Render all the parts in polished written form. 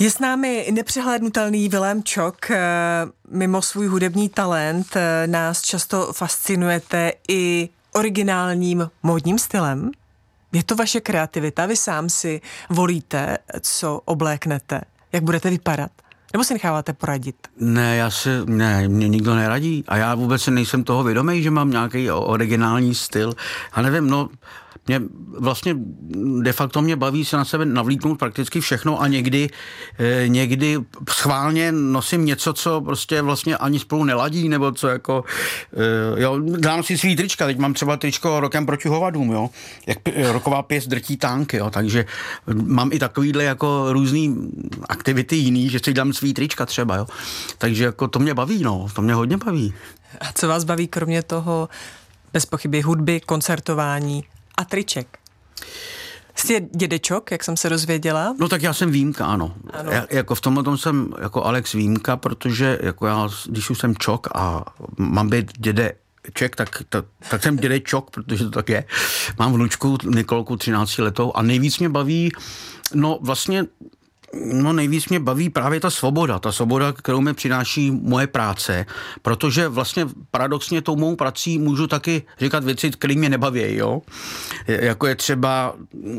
Je s námi nepřehlédnutelný Vilém Čok. Mimo svůj hudební talent nás často fascinujete i originálním módním stylem. Je to vaše kreativita? Vy sám si volíte, co obléknete, jak budete vypadat? Nebo si necháváte poradit? Ne, mě nikdo neradí a já vůbec nejsem toho vědomý, že mám nějaký originální styl. A nevím, mě vlastně de facto mě baví se na sebe navlíknout prakticky všechno a někdy schválně nosím něco, co prostě vlastně ani spolu neladí, nebo co jako, dám si svý trička, teď mám třeba tričko Rokem proti hovadům, jo, jak roková pěst drtí tanky, jo, takže mám i takovýhle jako různý aktivity jiný, že si dám svý trička třeba, jo, takže jako to mě baví, to mě hodně baví. A co vás baví kromě toho, bez pochyby hudby, koncertování a triček? Jste dědečok, jak jsem se dozvěděla? No tak já jsem výjimka, ano. Jako v tomhle tom jsem jako Alex výjimka, protože jako já, když už jsem čok a mám být dědeček, tak jsem dědečok, protože to tak je. Mám vnučku Nikolku 13 letou a nejvíc mě baví, nejvíc mě baví právě ta svoboda, kterou mi přináší moje práce, protože vlastně paradoxně tou mou prací můžu taky říkat věci, které mě nebaví, jo. Jako je třeba,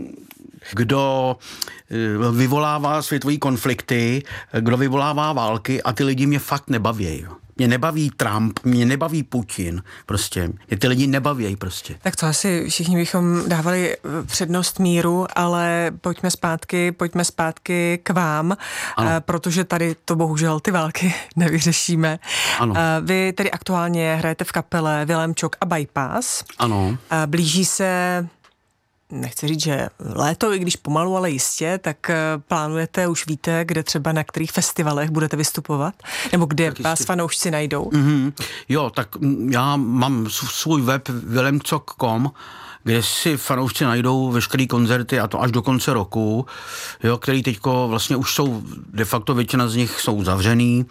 kdo vyvolává světové konflikty, kdo vyvolává války a ty lidi mě fakt nebaví, jo. Mě nebaví Trump, mě nebaví Putin, prostě. Mě ty lidi nebaví prostě. Tak to asi všichni bychom dávali přednost míru, ale pojďme zpátky k vám, protože tady to bohužel ty války nevyřešíme. Ano. Vy tedy aktuálně hrajete v kapele Vilém Čok a Bypass. Ano. Blíží se, nechci říct, že léto, i když pomalu, ale jistě, tak plánujete, už víte, kde třeba na kterých festivalech budete vystupovat? Nebo kde vás fanoušci najdou? Mm-hmm. Jo, tak já mám svůj web vilemčok.com, kde si fanoušci najdou veškerý koncerty a to až do konce roku, jo, který teďko vlastně už jsou, de facto většina z nich jsou zavřený,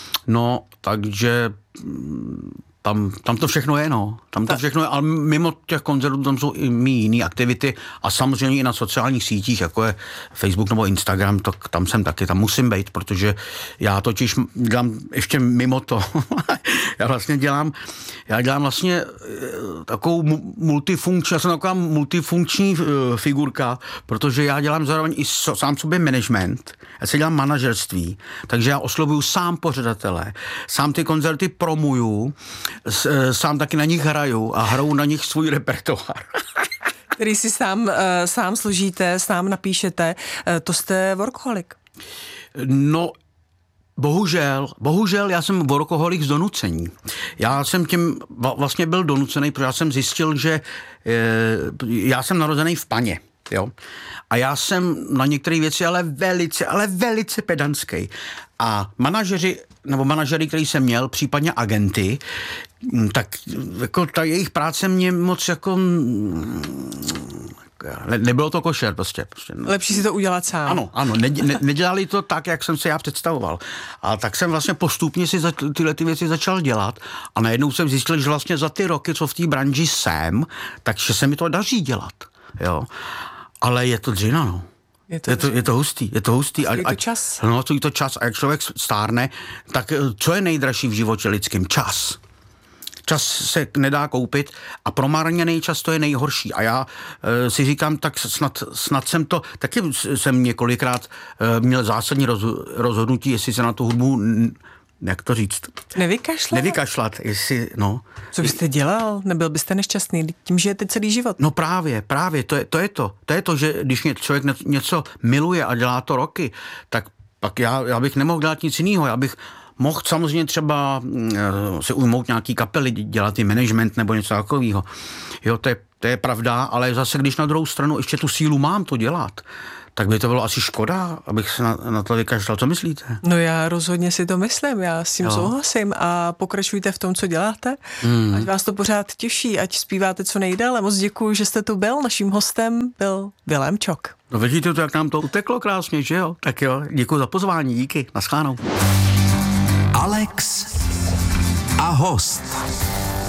takže tam to všechno je, Tam to všechno je, ale mimo těch koncertů tam jsou i mý jiný aktivity a samozřejmě i na sociálních sítích, jako je Facebook nebo Instagram, tam jsem taky, tam musím být, protože já totiž dělám ještě mimo to. Já dělám vlastně takovou já jsem taková multifunkční figurka, protože já dělám zároveň i sám sobě management, já si dělám manažerství, takže já oslovuju sám pořadatele, sám ty koncerty promuju, sám taky na nich hraju a hraju na nich svůj repertoár. Který si sám složíte, sám napíšete, to jste workoholik. No, bohužel já jsem workoholik z donucení. Já jsem tím vlastně byl donucený, protože já jsem zjistil, že já jsem narozený v Paně, jo. A já jsem na některé věci ale velice pedantský. A manažery, který jsem měl, případně agenty, tak jako ta jejich práce mě moc jako nebylo to košer prostě. Lepší si to udělat sám. Ano, nedělali to tak, jak jsem si já představoval. A tak jsem vlastně postupně si tyhle ty věci začal dělat a najednou jsem zjistil, že vlastně za ty roky, co v té branži jsem, takže se mi to daří dělat, jo. Ale je to dřina, Je to hustý. Je to čas. Je to čas. A jak člověk stárne, tak co je nejdražší v životě lidským? Čas. Čas se nedá koupit a promarněný čas to je nejhorší. A já si říkám, tak snad jsem to, taky jsem několikrát měl zásadní rozhodnutí, jestli se na tu hudbu, jak to říct? Nevykašlat, jestli, Co byste dělal? Nebyl byste nešťastný? Tím žijete celý život. No právě, to je to, že když člověk něco miluje a dělá to roky, tak pak já bych nemohl dělat nic jiného, já bych mohl samozřejmě třeba se ujmout nějaký kapely, dělat i management nebo něco takového. Jo, to je pravda, ale zase, když na druhou stranu ještě tu sílu mám to dělat, tak by to bylo asi škoda, abych se na to vykašlal. Co myslíte? No já rozhodně si to myslím, já s tím souhlasím a pokračujte v tom, co děláte. Ať vás to pořád těší, ať zpíváte co nejdéle. Moc děkuju, že jste tu byl. Naším hostem byl Vilém Čok. No vidíte to, jak nám to uteklo krásně, že jo? Tak jo, děkuju za pozvání, díky, naschledanou. Alex a host.